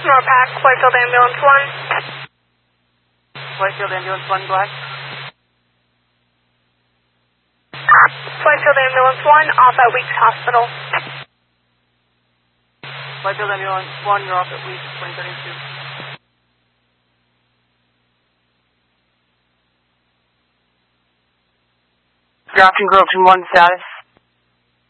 Norpac, Whitefield Ambulance 1. Whitefield Ambulance 1, go ahead. Whitefield Ambulance 1, off at Weeks Hospital. Whitefield Ambulance 1, you're off at Weeks, 2032. Grafton Grove 1 status.